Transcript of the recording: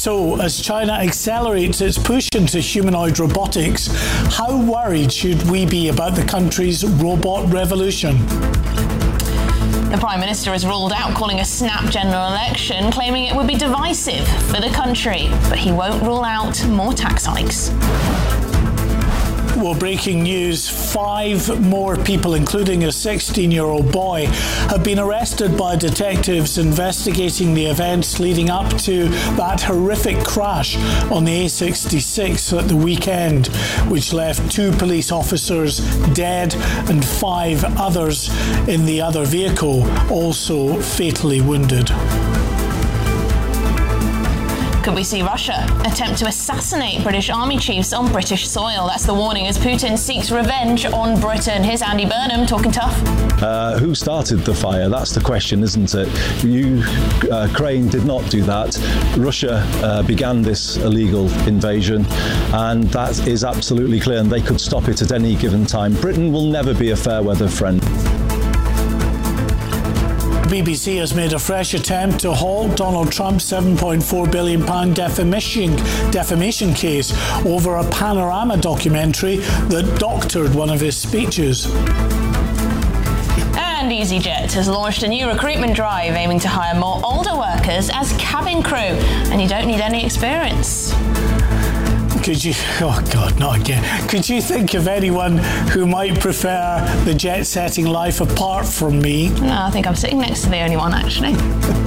So, as China accelerates its push into humanoid robotics, how worried should we be about the country's robot revolution? The Prime Minister has ruled out calling a snap general election, claiming it would be divisive for the country, but he won't rule out more tax hikes. Well, breaking news, 5 more people, including a 16-year-old boy, have been arrested by detectives investigating the events leading up to that horrific crash on the A66 at the weekend, which left 2 police officers dead and 5 others in the other vehicle also fatally wounded. Could we see Russia attempt to assassinate British army chiefs on British soil? That's the warning as Putin seeks revenge on Britain. Here's Andy Burnham talking tough. Who started the fire? That's the question, isn't it? Ukraine did not do that. Russia began this illegal invasion, and that is absolutely clear, and they could stop it at any given time. Britain will never be a fair weather friend. The BBC has made a fresh attempt to halt Donald Trump's £7.4 billion defamation case over a Panorama documentary that doctored one of his speeches. And EasyJet has launched a new recruitment drive aiming to hire more older workers as cabin crew, and you don't need any experience. Could you, oh God, not again. Could you think of anyone who might prefer the jet-setting life apart from me? No, I think I'm sitting next to the only one, actually.